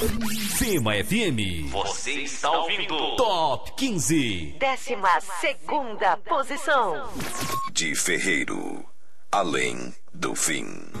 Fema FM. Você está ouvindo Top 15. 12ª posição. De Ferreiro, além do fim.